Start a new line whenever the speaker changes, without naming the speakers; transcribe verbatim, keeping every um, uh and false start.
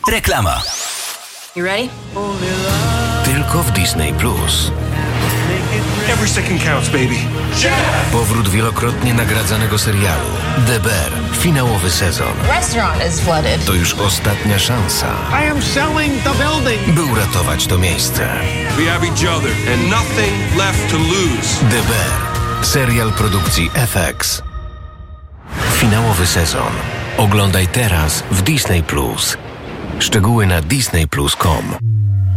Reklama.
You ready?
Tylko w Disney Plus.
Every second counts, baby.
Powrót wielokrotnie nagradzanego serialu The Bear. Finałowy sezon.
Restaurant is flooded.
To już ostatnia szansa,
I am selling the building.
by uratować to miejsce.
We have each other and nothing left to lose.
The Bear. Serial produkcji F X. Finałowy sezon. Oglądaj teraz w Disney Plus. Szczegóły na disney plus kropka com.